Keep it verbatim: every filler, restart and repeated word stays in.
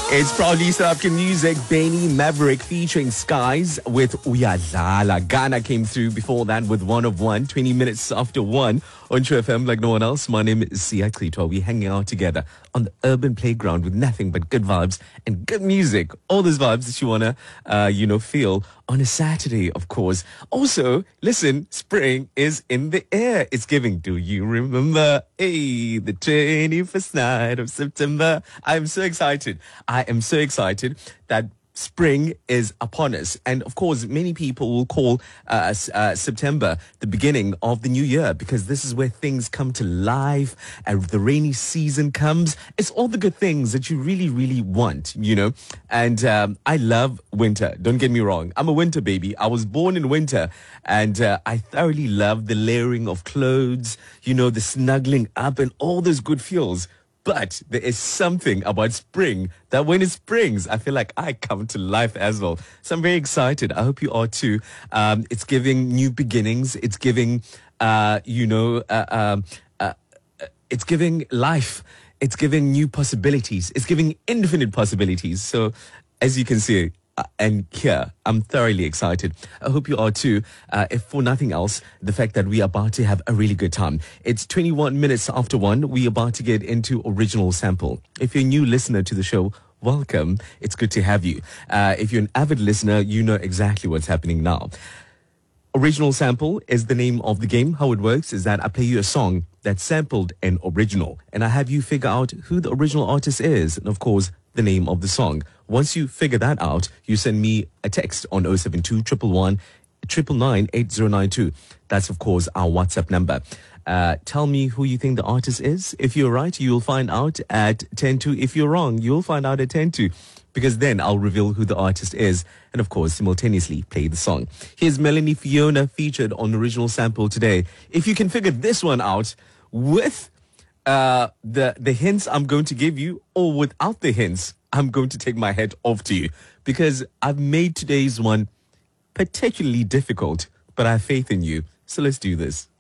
It's proudly South African music. Benny Maverick featuring Skies with Uyadlala. Ghana came through before that with One of One, twenty minutes after one on True F M like no one else. My name is Sia Klitwa. We're hanging out together on the urban playground with nothing but good vibes and good music. All those vibes that you want to, uh, you know, feel on a Saturday, of course. Also, listen, spring is in the air. It's giving. Do you remember? Hey, the twenty-first night of September. I'm so excited. I am so excited that spring is upon us. And of course, many people will call uh, uh, September the beginning of the new year because this is where things come to life and the rainy season comes. It's all the good things that you really, really want, you know. And um, I love winter. Don't get me wrong. I'm a winter baby. I was born in winter and uh, I thoroughly love the layering of clothes, you know, the snuggling up and all those good feels. But there is something about spring that when it springs, I feel like I come to life as well. So I'm very excited. I hope you are too. Um, it's giving new beginnings. It's giving, uh, you know, uh, um, uh, it's giving life. It's giving new possibilities. It's giving infinite possibilities. So as you can see, Uh, and here, I'm thoroughly excited. I hope you are too. Uh, if for nothing else, the fact that we are about to have a really good time. It's twenty-one minutes after one. We are about to get into Original Sample. If you're a new listener to the show, welcome. It's good to have you. Uh, if you're an avid listener, you know exactly what's happening now. Original Sample is the name of the game. How it works is that I play you a song that's sampled an original, and I have you figure out who the original artist is, and of course, the name of the song. Once you figure that out, you send me a text on oh seven two, one one one, nine nine, eight zero nine two. That's, of course, our WhatsApp number. Uh, tell me who you think the artist is. If you're right, you'll find out at ten to. If you're wrong, you'll find out at ten to. Because then I'll reveal who the artist is and, of course, simultaneously play the song. Here's Melanie Fiona featured on Original Sample today. If you can figure this one out with uh, the, the hints I'm going to give you or without the hints, I'm going to take my head off to you because I've made today's one particularly difficult, but I have faith in you. So let's do this.